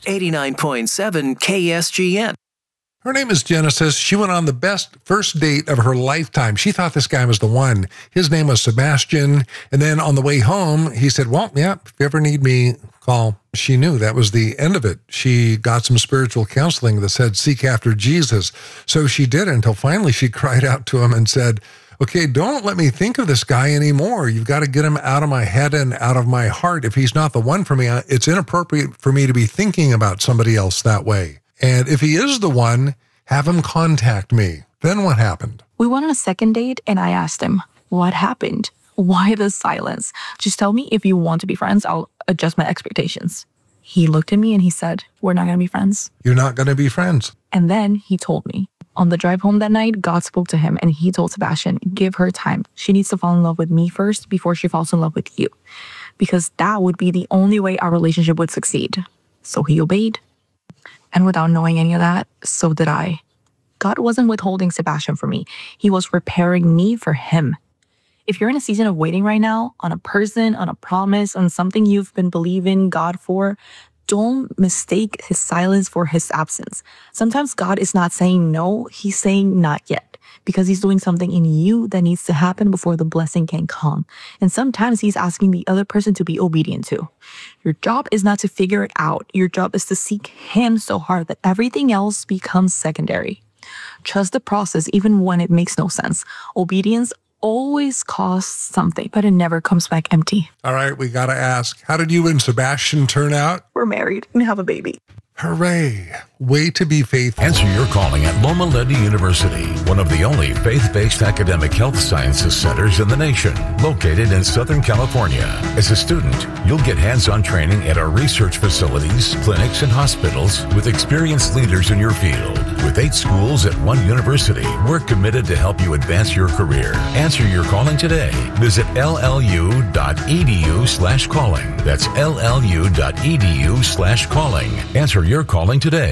89.7 KSGN. Her name is Genesis. She went on the best first date of her lifetime. She thought this guy was the one. His name was Sebastian. And then on the way home, he said, well, yeah, if you ever need me, call. She knew that was the end of it. She got some spiritual counseling that said, seek after Jesus. So she did until finally she cried out to him and said, okay, don't let me think of this guy anymore. You've got to get him out of my head and out of my heart. If he's not the one for me, it's inappropriate for me to be thinking about somebody else that way. And if he is the one, have him contact me. Then what happened? We went on a second date and I asked him, what happened? Why the silence? Just tell me if you want to be friends, I'll adjust my expectations. He looked at me and he said, we're not going to be friends. You're not going to be friends. And then he told me. On the drive home that night, God spoke to him and he told Sebastian, give her time. She needs to fall in love with me first before she falls in love with you. Because that would be the only way our relationship would succeed. So he obeyed. And without knowing any of that, so did I. God wasn't withholding Sebastian for me. He was preparing me for him. If you're in a season of waiting right now on a person, on a promise, on something you've been believing God for, don't mistake his silence for his absence. Sometimes God is not saying no, he's saying not yet. Because he's doing something in you that needs to happen before the blessing can come. And sometimes he's asking the other person to be obedient too. Your job is not to figure it out. Your job is to seek him so hard that everything else becomes secondary. Trust the process even when it makes no sense. Obedience always costs something, but it never comes back empty. All right, we got to ask, how did you and Sebastian turn out? We're married and have a baby. Hooray. Way to be faithful. Answer your calling at Loma Linda University, one of the only faith-based academic health sciences centers in the nation, located in Southern California. As a student, you'll get hands-on training at our research facilities, clinics, and hospitals with experienced leaders in your field. With 8 schools at one university, we're committed to help you advance your career. Answer your calling today. Visit llu.edu/calling. That's llu.edu/calling. Answer your calling today.